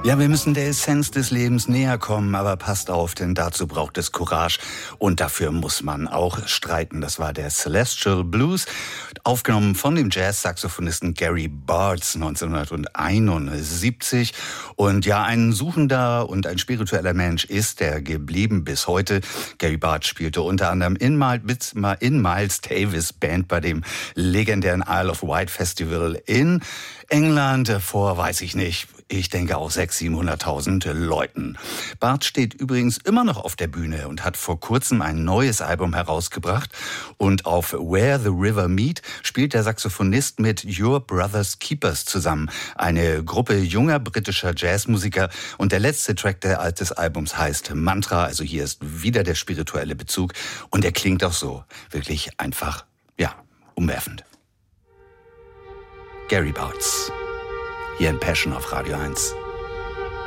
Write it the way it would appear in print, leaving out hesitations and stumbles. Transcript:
Ja, wir müssen der Essenz des Lebens näher kommen, aber passt auf, denn dazu braucht es Courage und dafür muss man auch streiten. Das war der Celestial Blues, aufgenommen von dem Jazz-Saxophonisten Gary Bartz 1971. Und ja, ein suchender und ein spiritueller Mensch ist er geblieben bis heute. Gary Bartz spielte unter anderem in Miles Davis Band bei dem legendären Isle of Wight Festival in England vor, weiß ich nicht, ich denke auch 600.000, 700.000 Leuten. Bartz steht übrigens immer noch auf der Bühne und hat vor kurzem ein neues Album herausgebracht. Und auf Where the River Meet spielt der Saxophonist mit Your Brother's Keepers zusammen. Eine Gruppe junger britischer Jazzmusiker. Und der letzte Track des Albums heißt Mantra. Also hier ist wieder der spirituelle Bezug. Und er klingt auch so. Wirklich einfach, ja, umwerfend. Gary Bartz. Hier in Passion auf Radio 1.